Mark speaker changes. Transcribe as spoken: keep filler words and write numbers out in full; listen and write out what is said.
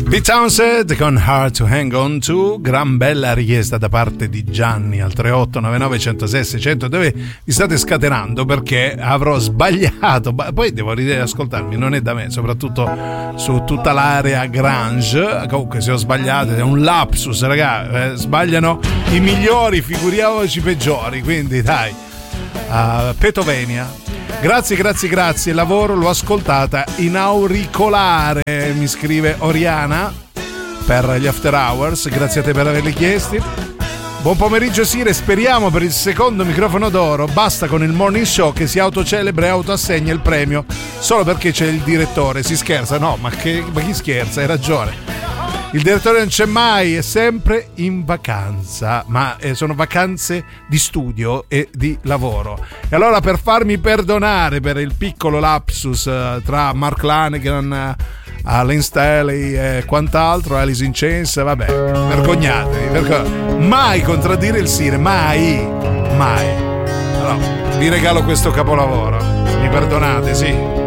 Speaker 1: Pete Townshend con Hard to Hang On To, gran bella richiesta da parte di Gianni al tre otto nove nove uno zero sei sei zero zero, dove vi state scatenando perché avrò sbagliato, poi devo ascoltarmi, non è da me, soprattutto su tutta l'area grunge. Comunque se ho sbagliato è un lapsus, ragazzi, eh, sbagliano i migliori, figuriamoci i peggiori, quindi dai. uh, Petovenia, grazie, grazie, grazie. Lavoro, l'ho ascoltata in auricolare, mi scrive Oriana per gli after hours. Grazie a te per averli chiesti. Buon pomeriggio Sire, speriamo per il secondo microfono d'oro. Basta con il morning show che si autocelebra e autoassegna il premio solo perché c'è il direttore. Si scherza? No, ma, che, ma chi scherza? Hai ragione. Il direttore non c'è mai, è sempre in vacanza, ma eh, sono vacanze di studio e di lavoro. E allora, per farmi perdonare per il piccolo lapsus eh, tra Mark Lanegan, eh, Alan Staley e quant'altro, Alice in Chains, vabbè, vergognatevi, vergognatevi. Mai contraddire il Sire, mai, mai. Allora, vi regalo questo capolavoro, mi perdonate, sì.